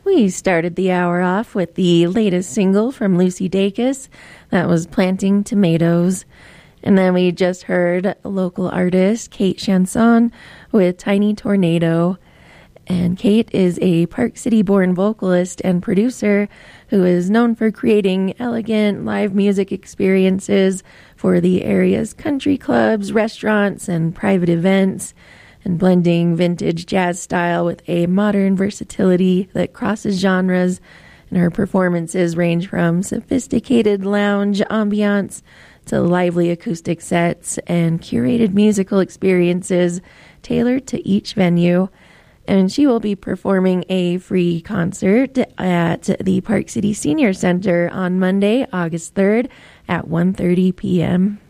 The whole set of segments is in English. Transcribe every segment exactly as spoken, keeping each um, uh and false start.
We started the hour off with the latest single from Lucy Dacus. That was Planting Tomatoes. And then we just heard local artist Kate Chanson with Tiny Tornado. And Kate is a Park City-born vocalist and producer who is known for creating elegant live music experiences for the area's country clubs, restaurants, and private events, and blending vintage jazz style with a modern versatility that crosses genres. And her performances range from sophisticated lounge ambiance to lively acoustic sets and curated musical experiences tailored to each venue. And she will be performing a free concert at the Park City Senior Center on Monday, August third at one thirty p.m.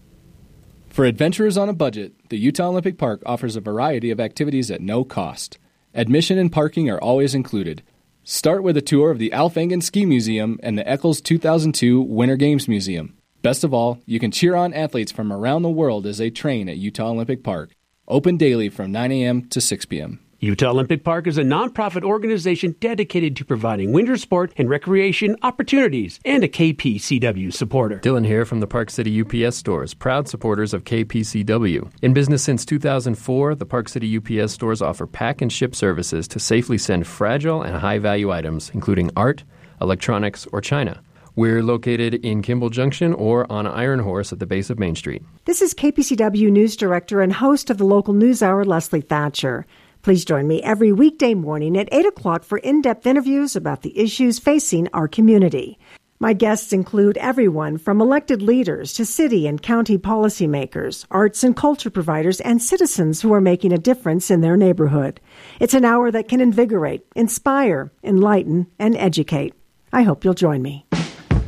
For adventurers on a budget, the Utah Olympic Park offers a variety of activities at no cost. Admission and parking are always included. Start with a tour of the Alf Engen Ski Museum and the Eccles two thousand two Winter Games Museum. Best of all, you can cheer on athletes from around the world as they train at Utah Olympic Park. Open daily from nine a.m. to six p.m. Utah Olympic Park is a nonprofit organization dedicated to providing winter sport and recreation opportunities and a K P C W supporter. Dylan here from the Park City U P S stores, proud supporters of K P C W. In business since two thousand four, the Park City U P S stores offer pack and ship services to safely send fragile and high-value items, including art, electronics, or china. We're located in Kimball Junction or on Iron Horse at the base of Main Street. This is K P C W News Director and host of the local news hour, Leslie Thatcher. Please join me every weekday morning at eight o'clock for in-depth interviews about the issues facing our community. My guests include everyone from elected leaders to city and county policymakers, arts and culture providers, and citizens who are making a difference in their neighborhood. It's an hour that can invigorate, inspire, enlighten, and educate. I hope you'll join me.